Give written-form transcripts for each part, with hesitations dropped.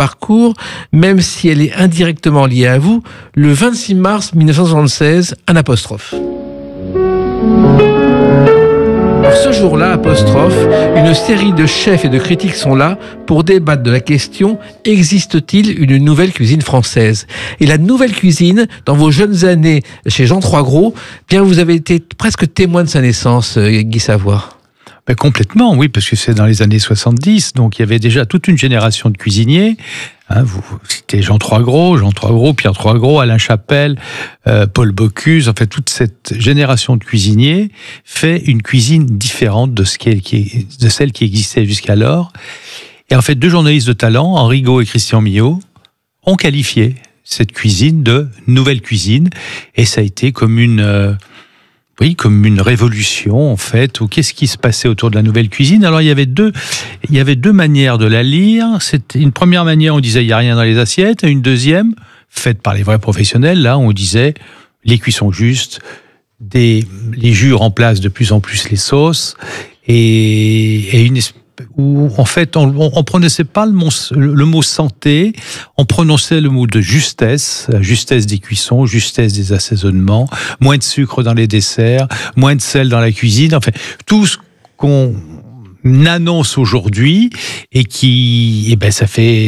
parcours, même si elle est indirectement liée à vous. Le 26 mars 1976, un apostrophe. Alors ce jour-là, apostrophe, une série de chefs et de critiques sont là pour débattre de la question « Existe-t-il une nouvelle cuisine française ?» Et la nouvelle cuisine, dans vos jeunes années chez Jean Troisgros, bien vous avez été presque témoin de sa naissance, Guy Savoie. Ben complètement, oui, parce que c'est dans les années 70, donc il y avait déjà toute une génération de cuisiniers. Vous citez Jean Troisgros, Pierre Troisgros, Alain Chapelle, Paul Bocuse, en fait toute cette génération de cuisiniers fait une cuisine différente de celle qui existait jusqu'alors. Et en fait, deux journalistes de talent, Henri Gault et Christian Millot, ont qualifié cette cuisine de nouvelle cuisine, et ça a été comme une révolution, en fait, ou qu'est-ce qui se passait autour de la nouvelle cuisine. Alors, il y avait deux manières de la lire. C'était une première manière, on disait, il n'y a rien dans les assiettes, et une deuxième, faite par les vrais professionnels, là, on disait, les cuissons justes, les jus remplacent de plus en plus les sauces, et où, en fait, on prononçait pas le mot santé, on prononçait le mot de justesse des cuissons, justesse des assaisonnements, moins de sucre dans les desserts, moins de sel dans la cuisine, enfin, tout ce qu'on annonce aujourd'hui et qui, ça fait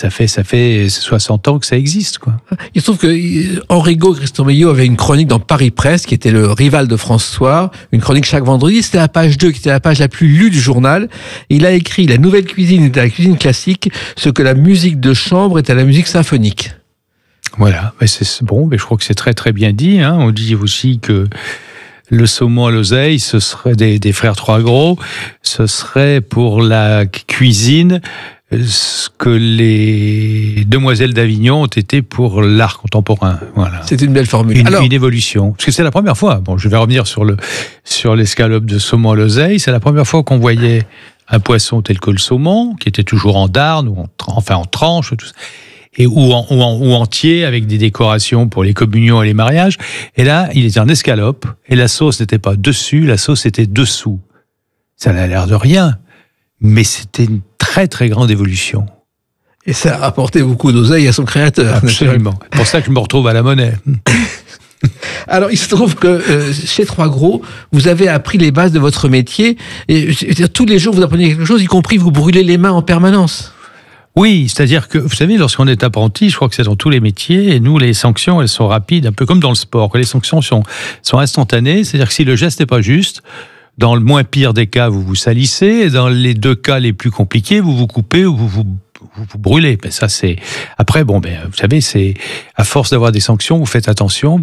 60 ans que ça existe, quoi. Il se trouve que Henri Gault et Christian Millot avaient une chronique dans Paris Presse, qui était le rival de France Soir, une chronique chaque vendredi. C'était la page 2, qui était la page la plus lue du journal. Il a écrit « La nouvelle cuisine est à la cuisine classique, ce que la musique de chambre est à la musique symphonique ». Voilà, c'est bon, mais je crois que c'est très très bien dit. On dit aussi que le saumon à l'oseille, ce serait des frères Troisgros, ce serait pour la cuisine ce que les demoiselles d'Avignon ont été pour l'art contemporain. Voilà. C'est une belle formule. Une évolution. Parce que c'est la première fois. Bon, je vais revenir sur l'escalope de saumon à l'oseille. C'est la première fois qu'on voyait un poisson tel que le saumon, qui était toujours en darne ou en tranche, tout ça. Ou entier, avec des décorations pour les communions et les mariages. Et là, il était en escalope, et la sauce n'était pas dessus, la sauce était dessous. Ça n'a l'air de rien, mais c'était une très très grande évolution. Et ça a apporté beaucoup d'oseille à son créateur. Absolument. C'est pour ça que je me retrouve à la Monnaie. Alors, il se trouve que chez Troisgros, vous avez appris les bases de votre métier, et tous les jours vous apprenez quelque chose, y compris vous brûlez les mains en permanence. Oui, c'est-à-dire que, vous savez, lorsqu'on est apprenti, je crois que c'est dans tous les métiers, et nous, les sanctions, elles sont rapides, un peu comme dans le sport. Les sanctions sont instantanées, c'est-à-dire que si le geste n'est pas juste, dans le moins pire des cas, vous vous salissez, et dans les deux cas les plus compliqués, vous vous coupez ou vous brûlez. Ben ça, c'est... Après, vous savez, c'est... À force d'avoir des sanctions, vous faites attention,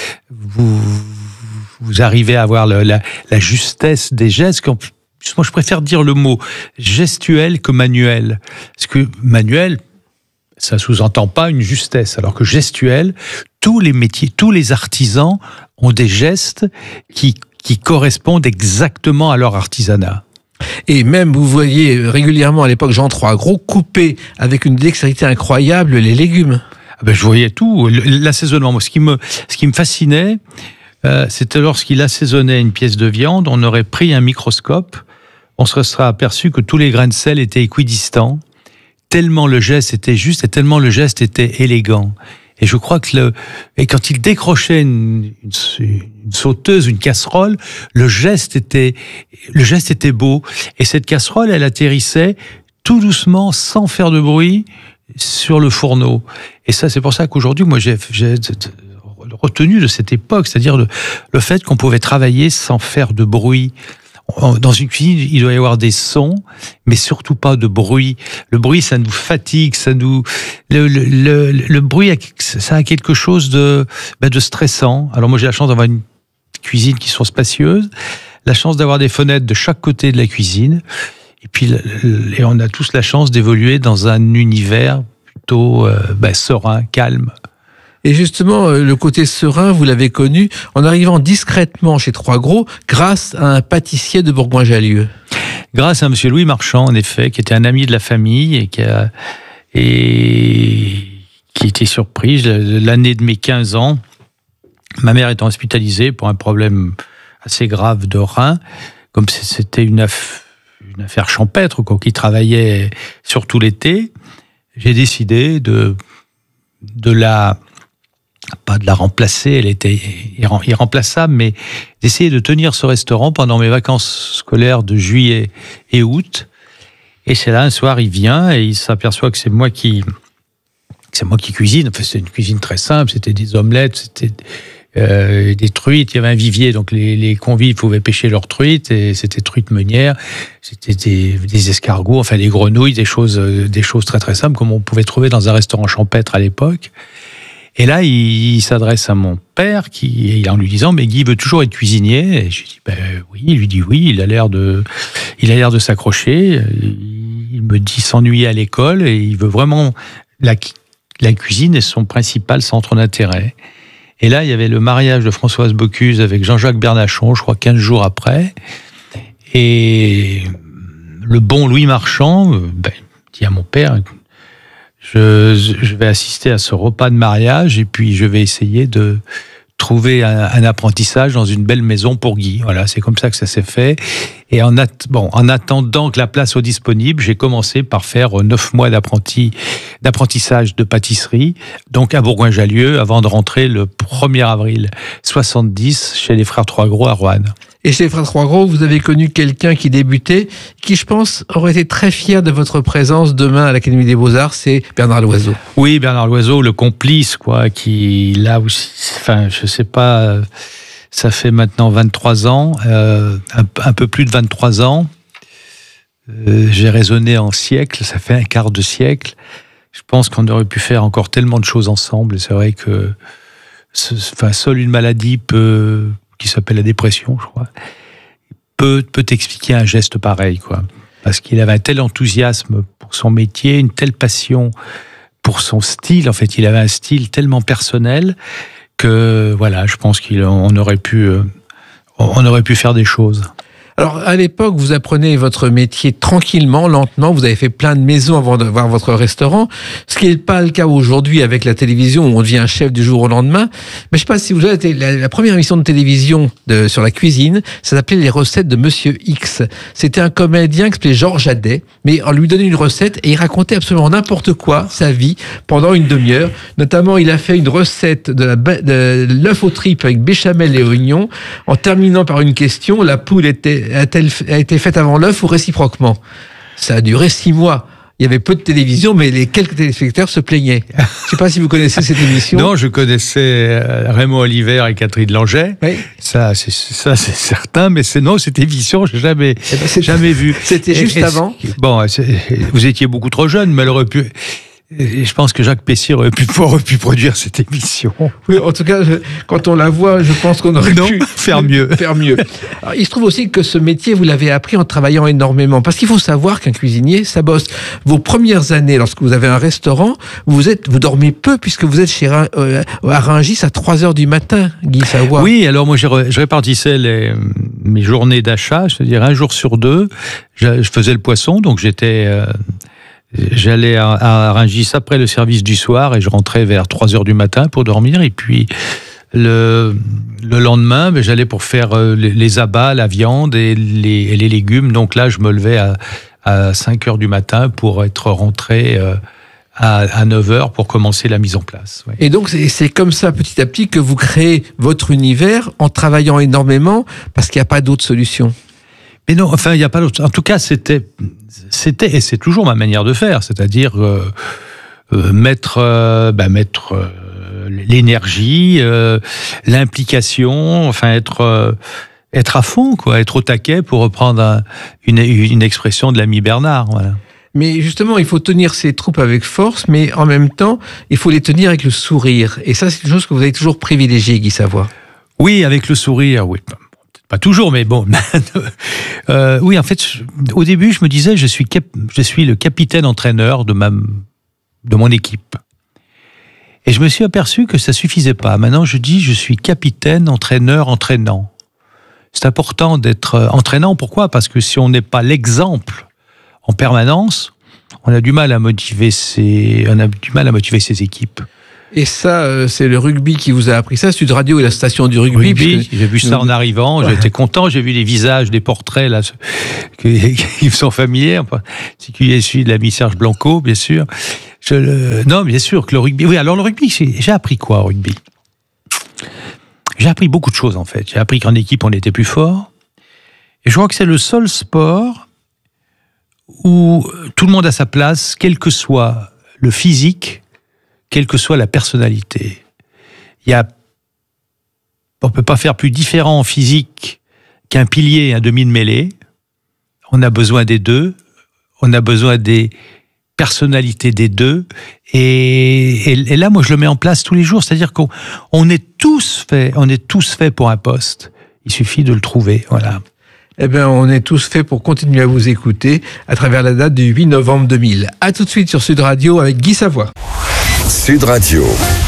vous arrivez à avoir la justesse des gestes. Moi, je préfère dire le mot gestuel que manuel. Parce que manuel, ça sous-entend pas une justesse. Alors que gestuel, tous les métiers, tous les artisans ont des gestes qui correspondent exactement à leur artisanat. Et même, vous voyez régulièrement à l'époque Jean Troisgros couper avec une dextérité incroyable les légumes. Je voyais tout. L'assaisonnement. Moi, ce qui me fascinait, c'était lorsqu'il assaisonnait une pièce de viande, on aurait pris un microscope, on se serait aperçu que tous les grains de sel étaient équidistants, tellement le geste était juste et tellement le geste était élégant. Et je crois que quand il décrochait une sauteuse, une casserole, le geste était beau. Et cette casserole, elle atterrissait tout doucement, sans faire de bruit, sur le fourneau. Et ça, c'est pour ça qu'aujourd'hui, moi, j'ai retenu de cette époque, c'est-à-dire le fait qu'on pouvait travailler sans faire de bruit. Dans une cuisine, il doit y avoir des sons, mais surtout pas de bruit. Le bruit, ça nous fatigue, le bruit, ça a quelque chose de stressant. Alors moi, j'ai la chance d'avoir une cuisine qui soit spacieuse, la chance d'avoir des fenêtres de chaque côté de la cuisine, et puis on a tous la chance d'évoluer dans un univers plutôt serein, calme. Et justement, le côté serein, vous l'avez connu en arrivant discrètement chez Troisgros grâce à un pâtissier de Bourgoin-Jallieu. Grâce à monsieur Louis Marchand, en effet, qui était un ami de la famille et qui était surpris. L'année de mes 15 ans, ma mère étant hospitalisée pour un problème assez grave de rein, comme c'était une affaire champêtre, qui travaillait surtout l'été. j'ai décidé pas de la remplacer, elle était irremplaçable, mais d'essayer de tenir ce restaurant pendant mes vacances scolaires de juillet et août. Et c'est là, un soir, il vient et il s'aperçoit que c'est moi qui cuisine. Enfin, c'est une cuisine très simple, c'était des omelettes, c'était des truites, il y avait un vivier, donc les convives pouvaient pêcher leurs truites, et c'était truites meunières, c'était des escargots, enfin des grenouilles, des choses très très simples, comme on pouvait trouver dans un restaurant champêtre à l'époque. Et là, il s'adresse à mon père, en lui disant, mais Guy veut toujours être cuisinier. Et je lui dis, oui. Il lui dit oui, il a l'air de s'accrocher. Il me dit s'ennuyer à l'école, et il veut vraiment la cuisine est son principal centre d'intérêt. Et là, il y avait le mariage de Françoise Bocuse avec Jean-Jacques Bernachon, je crois 15 jours après. Et le bon Louis Marchand dit à mon père, je vais assister à ce repas de mariage et puis je vais essayer de trouver un apprentissage dans une belle maison pour Guy. Voilà, c'est comme ça que ça s'est fait. Et en attendant que la place soit disponible, j'ai commencé par faire 9 mois d'apprentissage de pâtisserie, donc à Bourgoin-Jallieu, avant de rentrer le 1er avril 70 chez les frères Trois-Gros à Roanne. Et chez les frères Trois-Gros, vous avez connu quelqu'un qui débutait, qui, je pense, aurait été très fier de votre présence demain à l'Académie des Beaux-Arts, c'est Bernard Loiseau. Oui, Bernard Loiseau, le complice, qui, là aussi, enfin, je sais pas, ça fait maintenant 23 ans, un peu plus de 23 ans. J'ai raisonné en siècles, ça fait un quart de siècle. Je pense qu'on aurait pu faire encore tellement de choses ensemble. Et c'est vrai que seule une maladie qui s'appelle la dépression, je crois, peut t'expliquer un geste pareil, quoi. Parce qu'il avait un tel enthousiasme pour son métier, une telle passion pour son style. En fait, il avait un style tellement personnel que, voilà, je pense qu'on aurait pu faire des choses. Alors, à l'époque, vous apprenez votre métier tranquillement, lentement. Vous avez fait plein de maisons avant d'avoir votre restaurant. Ce qui n'est pas le cas aujourd'hui avec la télévision où on devient un chef du jour au lendemain. Mais je ne sais pas si vous avez été la première émission de télévision sur la cuisine. Ça s'appelait Les recettes de Monsieur X. C'était un comédien qui s'appelait Georges Adet. Mais on lui donnait une recette et il racontait absolument n'importe quoi, sa vie, pendant une demi-heure. Notamment, il a fait une recette de l'œuf aux tripes avec béchamel et oignons. En terminant par une question, la poule a été faite avant l'œuf ou réciproquement? Ça a duré 6 mois. Il y avait peu de télévision, mais les quelques téléspectateurs se plaignaient. Je ne sais pas si vous connaissez cette émission. Non, je connaissais Raymond Oliver et Catherine Langeais. Oui. Ça, c'est certain, mais cette émission, je n'ai jamais vu. C'était juste avant. Bon, vous étiez beaucoup trop jeune, mais elle aurait pu. Et je pense que Jacques Pessier aurait pu produire cette émission. Oui, en tout cas, quand on la voit, je pense qu'on aurait pu faire mieux. Alors, il se trouve aussi que ce métier, vous l'avez appris en travaillant énormément. Parce qu'il faut savoir qu'un cuisinier, ça bosse. Vos premières années, lorsque vous avez un restaurant, vous dormez peu puisque vous êtes à Rungis à 3h du matin, Guy Savoie. Oui, alors moi, je répartissais mes journées d'achat, c'est-à-dire un jour sur 2. Je faisais le poisson, donc j'allais à Rungis après le service du soir et je rentrais vers 3h du matin pour dormir. Et puis, le lendemain, j'allais pour faire les abats, la viande et les légumes. Donc là, je me levais à 5h du matin pour être rentré à 9h pour commencer la mise en place. Ouais. Et donc, c'est comme ça, petit à petit, que vous créez votre univers en travaillant énormément parce qu'il n'y a pas d'autre solution. Mais non, enfin, il n'y a pas d'autre. En tout cas, c'était et c'est toujours ma manière de faire, c'est-à-dire mettre l'énergie, l'implication, enfin être à fond, quoi, être au taquet pour reprendre une expression de l'ami Bernard. Voilà. Mais justement, il faut tenir ses troupes avec force, mais en même temps, il faut les tenir avec le sourire. Et ça, c'est une chose que vous avez toujours privilégiée, Guy Savoie. Oui, avec le sourire, oui. Pas toujours, mais bon. Oui, en fait, au début, je me disais, je suis le capitaine-entraîneur de mon équipe. Et je me suis aperçu que ça suffisait pas. Maintenant, je dis, je suis capitaine-entraîneur entraînant. C'est important d'être entraînant. Pourquoi ? Parce que si on n'est pas l'exemple en permanence, on a du mal à motiver ses équipes. Et ça, c'est le rugby qui vous a appris ça. Sud Radio est la station du rugby. J'ai vu ça en arrivant. J'étais content. J'ai vu les visages, des portraits là, qui me sont familiers. En particulier celui de l'ami Serge Blanco, bien sûr. Non, bien sûr que le rugby... Oui, alors le rugby, j'ai appris quoi au rugby ? J'ai appris beaucoup de choses, en fait. J'ai appris qu'en équipe, on était plus fort. Et je crois que c'est le seul sport où tout le monde a sa place, quel que soit le physique, quelle que soit la personnalité. On ne peut pas faire plus différent en physique qu'un pilier et un demi de mêlée. On a besoin des deux. On a besoin des personnalités des deux. Et là, moi, je le mets en place tous les jours. C'est-à-dire qu'on est tous faits pour un poste. Il suffit de le trouver. Voilà. Eh bien, on est tous faits pour continuer à vous écouter à travers la date du 8 novembre 2000. À tout de suite sur Sud Radio avec Guy Savoie. Sud Radio.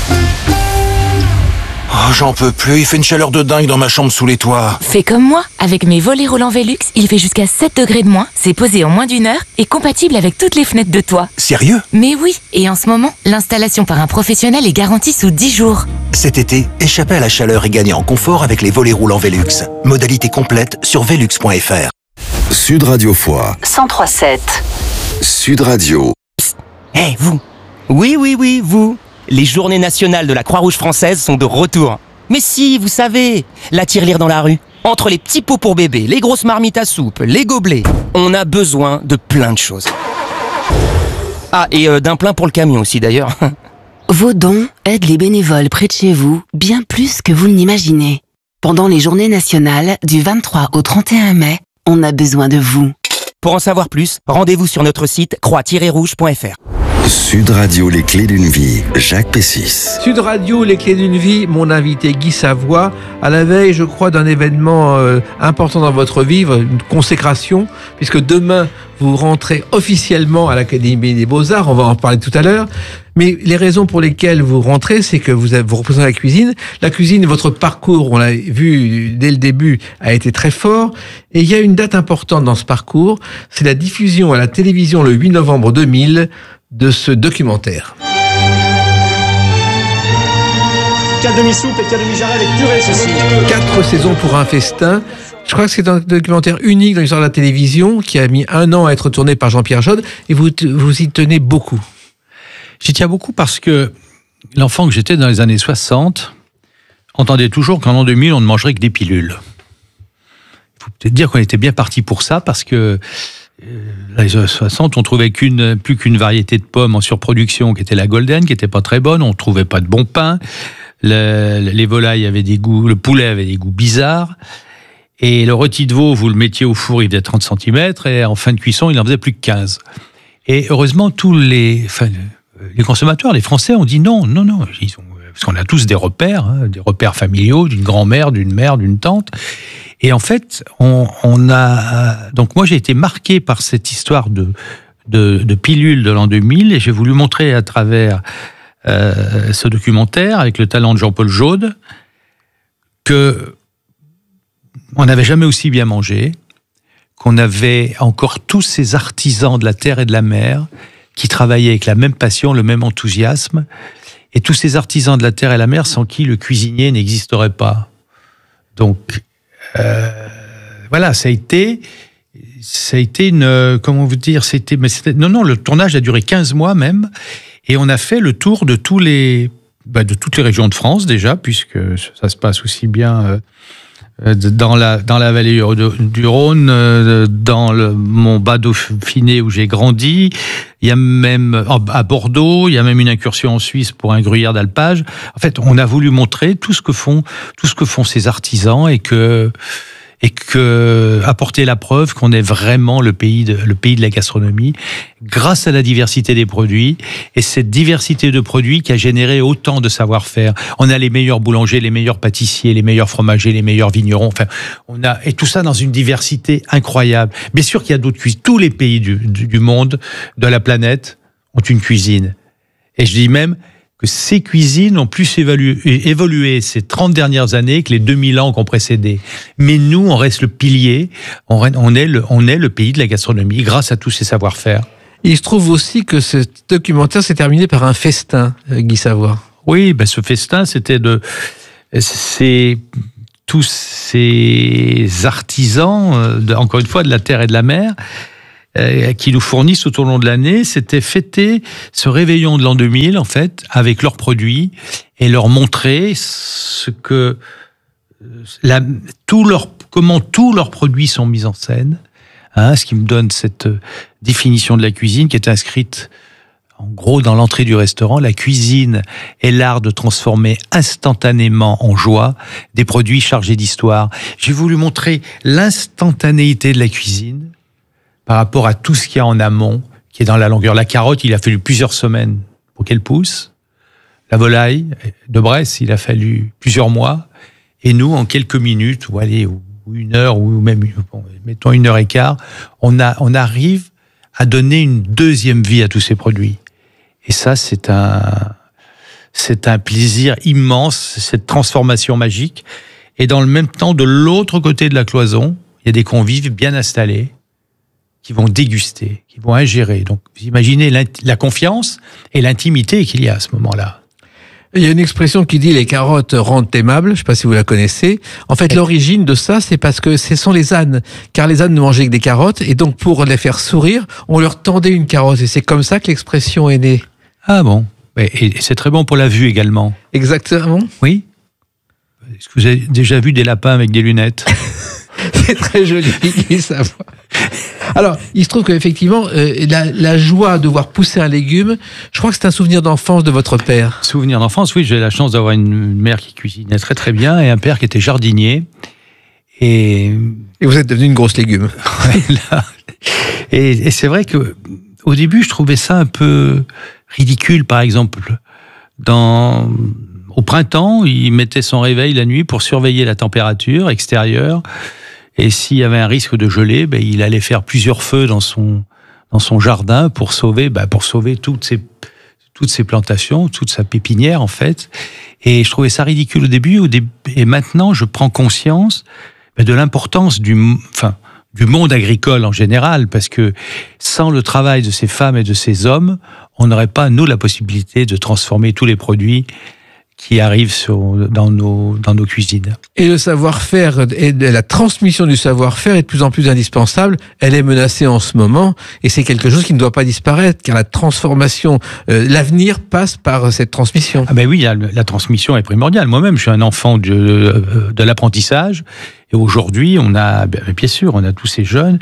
Oh, j'en peux plus, il fait une chaleur de dingue dans ma chambre sous les toits. Fais comme moi, avec mes volets roulants Velux, il fait jusqu'à 7 degrés de moins, c'est posé en moins d'1 heure et compatible avec toutes les fenêtres de toit. Sérieux ? Mais oui, et en ce moment, l'installation par un professionnel est garantie sous 10 jours. Cet été, échappez à la chaleur et gagnez en confort avec les volets roulants Velux. Modalité complète sur velux.fr. Sud Radio Foix. 103.7. Sud Radio. Hé, vous! Oui, vous! Les journées nationales de la Croix-Rouge française sont de retour. Mais si, vous savez, la tirelire dans la rue. Entre les petits pots pour bébé, les grosses marmites à soupe, les gobelets, on a besoin de plein de choses. Ah, et d'un plein pour le camion aussi d'ailleurs. Vos dons aident les bénévoles près de chez vous bien plus que vous ne l'imaginez. Pendant les journées nationales, du 23 au 31 mai, on a besoin de vous. Pour en savoir plus, rendez-vous sur notre site croix-rouge.fr. Sud Radio, les clés d'une vie. Jacques Pessis. Sud Radio, les clés d'une vie, mon invité Guy Savoie, à la veille, je crois, d'un événement important dans votre vie, une consécration, puisque demain, vous rentrez officiellement à l'Académie des Beaux-Arts, on va en parler tout à l'heure, mais les raisons pour lesquelles vous rentrez, c'est que vous représentez la cuisine. La cuisine, votre parcours, on l'a vu dès le début, a été très fort, et il y a une date importante dans ce parcours, c'est la diffusion à la télévision le 8 novembre 2000 de ce documentaire. Quatre demi-soupe et 4 demi-jarrets avec purée, ceci. 4 saisons pour un festin. Je crois que c'est un documentaire unique dans l'histoire de la télévision qui a mis 1 an à être tourné par Jean-Pierre Jode et vous y tenez beaucoup. J'y tiens beaucoup parce que l'enfant que j'étais dans les années 60 entendait toujours qu'en l'an 2000, on ne mangerait que des pilules. Il faut peut-être dire qu'on était bien parti pour ça parce que dans les années 60, on trouvait plus qu'une variété de pommes en surproduction qui était la Golden, qui était pas très bonne. On trouvait pas de bon pain. Les volailles avaient des goûts, le poulet avait des goûts bizarres. Et le rôti de veau, vous le mettiez au four, il faisait 30 cm, et en fin de cuisson, il en faisait plus que 15. Et heureusement, tous les consommateurs, les Français, ont dit non. Parce qu'on a tous des repères familiaux, d'une grand-mère, d'une mère, d'une tante. Et en fait, donc moi j'ai été marqué par cette histoire de pilules de l'an 2000 et j'ai voulu montrer à travers ce documentaire avec le talent de Jean-Paul Jode que on n'avait jamais aussi bien mangé, qu'on avait encore tous ces artisans de la terre et de la mer qui travaillaient avec la même passion, le même enthousiasme, et tous ces artisans de la terre et de la mer sans qui le cuisinier n'existerait pas. Donc voilà, ça a été une, comment vous dire, le tournage a duré 15 mois même, et on a fait le tour de toutes les régions de France déjà, puisque ça se passe aussi bien dans la vallée du Rhône, dans mon bas Dauphiné où j'ai grandi. Il y a même à Bordeaux, il y a même une incursion en Suisse pour un gruyère d'alpage. En fait, on a voulu montrer tout ce que font ces artisans et que apporter la preuve qu'on est vraiment le pays de la gastronomie grâce à la diversité des produits et cette diversité de produits qui a généré autant de savoir-faire. On a les meilleurs boulangers, les meilleurs pâtissiers, les meilleurs fromagers, les meilleurs vignerons. Enfin, et tout ça dans une diversité incroyable. Bien sûr qu'il y a d'autres cuisines. Tous les pays du monde, de la planète, ont une cuisine. Et je dis même que ces cuisines ont plus évolué ces 30 dernières années que les 2000 ans qu'on précédé. Mais nous, on reste le pilier, on est le pays de la gastronomie grâce à tous ces savoir-faire. Il se trouve aussi que ce documentaire s'est terminé par un festin, Guy Savoie. Oui, ce festin, c'est tous ces artisans, encore une fois, de la terre et de la mer, qui nous fournissent tout au long de l'année, c'était fêter ce réveillon de l'an 2000, en fait, avec leurs produits et leur montrer ce que comment tous leurs produits sont mis en scène. Ce qui me donne cette définition de la cuisine qui est inscrite en gros dans l'entrée du restaurant. La cuisine est l'art de transformer instantanément en joie des produits chargés d'histoire. J'ai voulu montrer l'instantanéité de la cuisine par rapport à tout ce qu'il y a en amont, qui est dans la longueur. La carotte, il a fallu plusieurs semaines pour qu'elle pousse. La volaille de Bresse, il a fallu plusieurs mois. Et nous, en quelques minutes, ou une heure, ou même, mettons 1h15, on arrive à donner une deuxième vie à tous ces produits. Et ça, c'est un plaisir immense, cette transformation magique. Et dans le même temps, de l'autre côté de la cloison, il y a des convives bien installés qui vont déguster, qui vont ingérer. Donc, vous imaginez la confiance et l'intimité qu'il y a à ce moment-là. Il y a une expression qui dit « les carottes rendent aimables », je ne sais pas si vous la connaissez. En fait, l'origine de ça, c'est parce que ce sont les ânes. Car les ânes ne mangeaient que des carottes, et donc pour les faire sourire, on leur tendait une carotte. Et c'est comme ça que l'expression est née. Ah bon ? Et c'est très bon pour la vue également. Exactement. Oui. Est-ce que vous avez déjà vu des lapins avec des lunettes ? C'est très joli, ça. Alors, il se trouve qu'effectivement, la joie de voir pousser un légume, je crois que c'est un souvenir d'enfance de votre père. Souvenir d'enfance, oui. J'ai la chance d'avoir une mère qui cuisinait très très bien et un père qui était jardinier. Et vous êtes devenu une grosse légume. Et c'est vrai que au début, je trouvais ça un peu ridicule, par exemple. Au printemps, il mettait son réveil la nuit pour surveiller la température extérieure. Et s'il y avait un risque de gelée, il allait faire plusieurs feux dans son jardin pour sauver toutes ces plantations, toute sa pépinière en fait. Et je trouvais ça ridicule au début. Et maintenant, je prends conscience de l'importance du monde agricole en général, parce que sans le travail de ces femmes et de ces hommes, on n'aurait pas, nous, la possibilité de transformer tous les produits qui arrivent dans nos cuisines. Et le savoir-faire et la transmission du savoir-faire est de plus en plus indispensable. Elle est menacée en ce moment et c'est quelque chose qui ne doit pas disparaître car la transformation, l'avenir passe par cette transmission. Ah ben oui, la transmission est primordiale. Moi-même, je suis un enfant de l'apprentissage et aujourd'hui, on a tous ces jeunes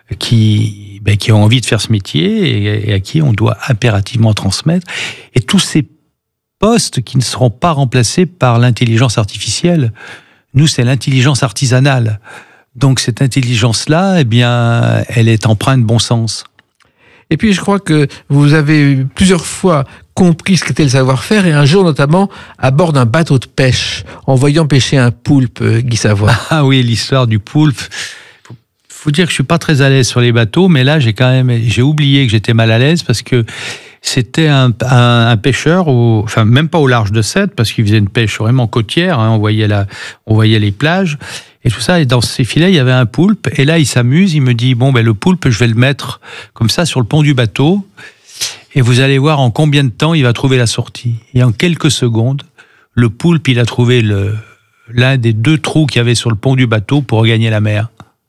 qui ont envie de faire ce métier et à qui on doit impérativement transmettre. Et tous ces postes qui ne seront pas remplacés par l'intelligence artificielle. Nous, c'est l'intelligence artisanale. Donc, cette intelligence-là, elle est empreinte de bon sens. Et puis, je crois que vous avez plusieurs fois compris ce qu'était le savoir-faire, et un jour, notamment, à bord d'un bateau de pêche, en voyant pêcher un poulpe, Guy Savoie. Ah oui, l'histoire du poulpe. Faut dire que je suis pas très à l'aise sur les bateaux, mais là, j'ai oublié que j'étais mal à l'aise parce que c'était un pêcheur, même pas au large de Sète, parce qu'il faisait une pêche vraiment côtière, on voyait les plages, et tout ça, et dans ces filets, il y avait un poulpe, et là, il s'amuse, il me dit, le poulpe, je vais le mettre comme ça sur le pont du bateau, et vous allez voir en combien de temps il va trouver la sortie. Et en quelques secondes, le poulpe, il a trouvé l'un des 2 trous qu'il y avait sur le pont du bateau pour regagner la mer.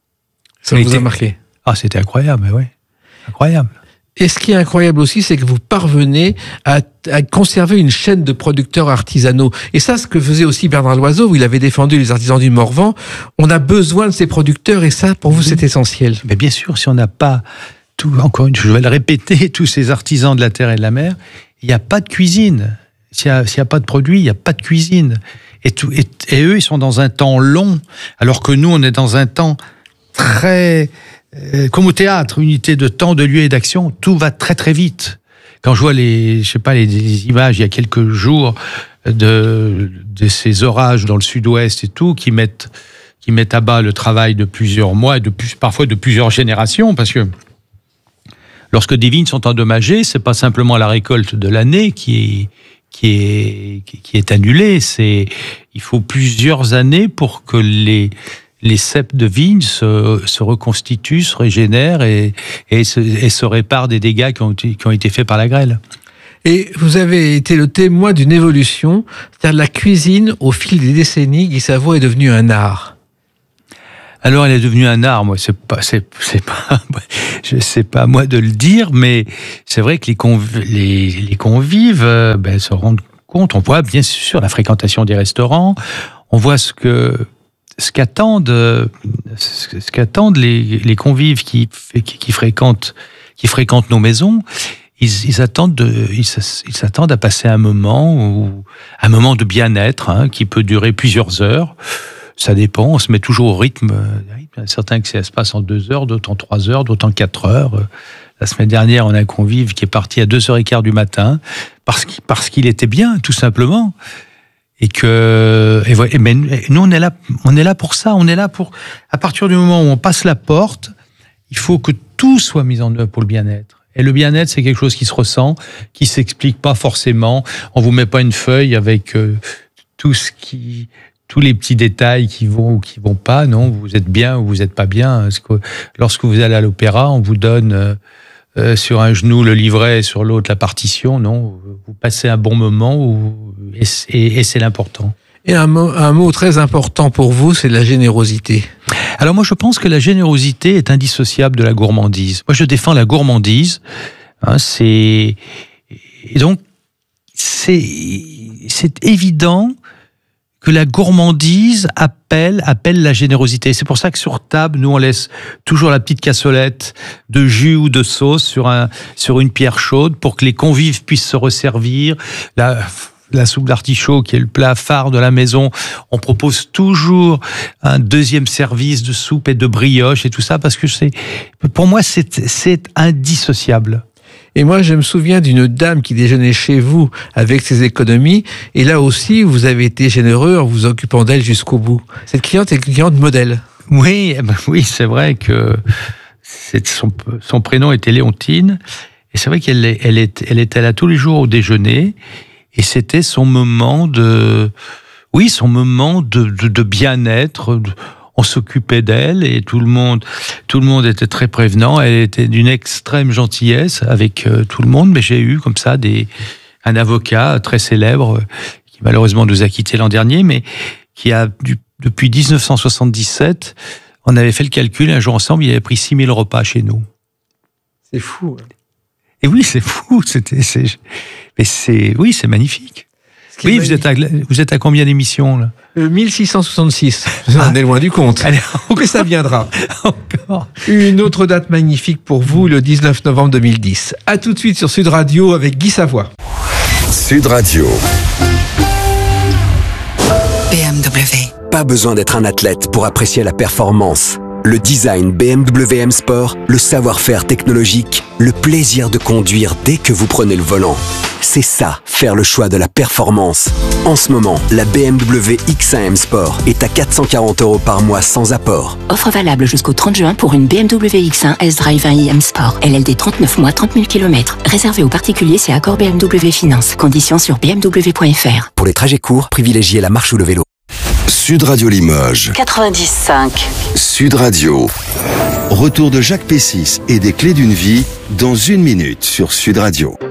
Ça vous a marqué ? Ah, c'était incroyable, oui. Incroyable. Et ce qui est incroyable aussi, c'est que vous parvenez à conserver une chaîne de producteurs artisanaux. Et ça, ce que faisait aussi Bernard Loiseau, où il avait défendu les artisans du Morvan, on a besoin de ces producteurs, et ça, pour vous, c'est essentiel. Mais bien sûr, si on n'a pas encore une, je vais le répéter, tous ces artisans de la terre et de la mer, il n'y a pas de cuisine. S'il n'y a pas de produit, il n'y a pas de cuisine. Et eux, ils sont dans un temps long, alors que nous, on est dans un temps très... comme au théâtre, unité de temps, de lieu et d'action, tout va très très vite. Quand je vois les images il y a quelques jours de ces orages dans le sud-ouest et tout, qui mettent à bas le travail de plusieurs mois, parfois de plusieurs générations, parce que lorsque des vignes sont endommagées, c'est pas simplement la récolte de l'année qui est annulée, il faut plusieurs années pour que les ceps de vigne se reconstituent, se régénèrent et se réparent des dégâts qui ont été faits par la grêle. Et vous avez été le témoin d'une évolution, c'est-à-dire la cuisine, au fil des décennies, Guy Savoie est devenue un art. Alors, elle est devenue un art. Moi, c'est pas à moi de le dire, mais c'est vrai que les convives se rendent compte. On voit bien sûr la fréquentation des restaurants. On voit ce qu'attendent les convives qui fréquentent nos maisons. Ils s'attendent à passer un moment de bien-être, qui peut durer plusieurs heures. Ça dépend, on se met toujours au rythme. Il y en a certains que ça se passe en 2 heures, d'autres en 3 heures, d'autres en 4 heures. La semaine dernière, on a un convive qui est parti à 2h15 du matin parce qu'il était bien, tout simplement. Mais nous, on est là pour ça. On est là pour, à partir du moment où on passe la porte, il faut que tout soit mis en œuvre pour le bien-être. Et le bien-être, c'est quelque chose qui se ressent, qui s'explique pas forcément. On vous met pas une feuille avec tous les petits détails qui vont ou qui vont pas. Non, vous êtes bien ou vous êtes pas bien. Lorsque vous allez à l'opéra, on vous donne sur un genou le livret et sur l'autre la partition. Non, vous passez un bon moment et c'est l'important. Et un mot très important pour vous, c'est la générosité. Alors moi, je pense que la générosité est indissociable de la gourmandise. Moi, je défends la gourmandise. Et donc, c'est évident que la gourmandise appelle la générosité. C'est pour ça que sur table, nous, on laisse toujours la petite cassolette de jus ou de sauce sur une pierre chaude pour que les convives puissent se resservir. La soupe d'artichaut, qui est le plat phare de la maison, on propose toujours un deuxième service de soupe et de brioche et tout ça, parce que pour moi, c'est indissociable. Et moi, je me souviens d'une dame qui déjeunait chez vous avec ses économies. Et là aussi, vous avez été généreux en vous occupant d'elle jusqu'au bout. Cette cliente est une cliente modèle. Oui, c'est vrai que son prénom était Léontine. Et c'est vrai qu'elle était là tous les jours au déjeuner. Et c'était son moment de bien-être. On s'occupait d'elle et tout le monde était très prévenant. Elle était d'une extrême gentillesse avec tout le monde. Mais j'ai eu comme ça un avocat très célèbre qui malheureusement nous a quittés l'an dernier, mais qui a depuis 1977, on avait fait le calcul un jour ensemble, il avait pris 6 000 repas chez nous. C'est fou. Hein. Et oui, c'est fou. C'est magnifique. Oui, vous êtes à combien d'émissions là? 1666. On est loin du compte. Allez, mais ça viendra. Encore. Une autre date magnifique pour vous, le 19 novembre 2010. À tout de suite sur Sud Radio avec Guy Savoie. Sud Radio. BMW. Pas besoin d'être un athlète pour apprécier la performance. Le design BMW M Sport, le savoir-faire technologique, le plaisir de conduire dès que vous prenez le volant. C'est ça, faire le choix de la performance. En ce moment, la BMW X1 M Sport est à 440 € par mois sans apport. Offre valable jusqu'au 30 juin pour une BMW X1 S-Drive 1i M Sport. LLD 39 mois, 30 000 km. Réservé aux particuliers, c'est accord BMW Finance. Conditions sur bmw.fr. Pour les trajets courts, privilégiez la marche ou le vélo. Sud Radio Limoges. 90.5. Sud Radio. Retour de Jacques Pessis et des clés d'une vie dans 1 minute sur Sud Radio.